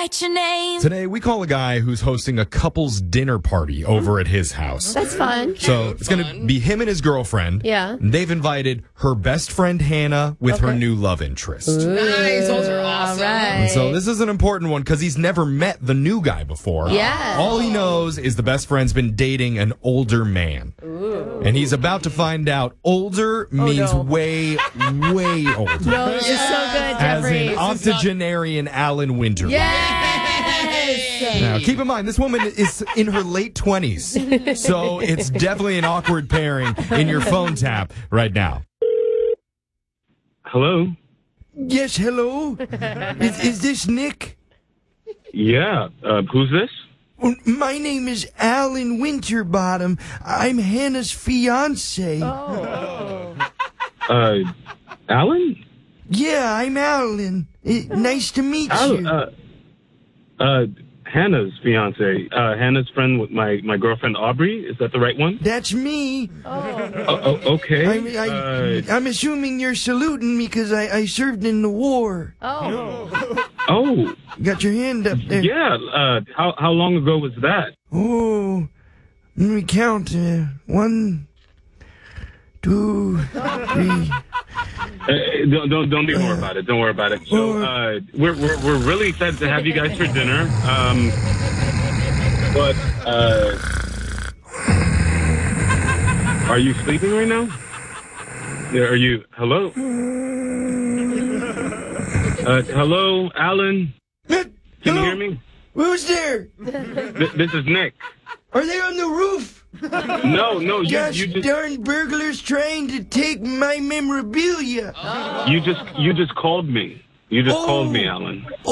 write your name. Today, we call a guy who's hosting a couple's dinner party over at his house. That's fun. So it's going to be him and his girlfriend. Yeah. They've invited her best friend, Hannah, with her new love interest. Nice. Those are awesome. All right. And so this is an important one because he's never met the new guy before. Yeah. All he knows is the best friend's been dating an older man. Ooh. And he's about to find out older means way, way older. No, this is so good, As Jeffrey. in octogenarian Alan Winter. Yes. Now, keep in mind, this woman is in her late 20s. So it's definitely an awkward pairing in your phone tap right now. Hello? Yes, hello? Is this Nick? Yeah. Who's this? Well, my name is Alan Winterbottom. I'm Hannah's fiance. Alan? Yeah, I'm Alan. Nice to meet you. Hannah's fiance. Hannah's friend with my girlfriend Aubrey. Is that the right one? That's me. Okay. I'm assuming you're saluting me because I served in the war. Oh. Got your hand up there. Yeah. How long ago was that? Oh, let me count. 1, 2, 3. Don't even worry about it. Don't worry about it. So we're really excited to have you guys for dinner. But are you sleeping right now? Are you? Hello? Hello, Alan. Can you hear me? Who's there? This is Nick. Are they on the roof? No. Gosh You just darn burglars trying to take my memorabilia. you just called me. You just called me, Alan.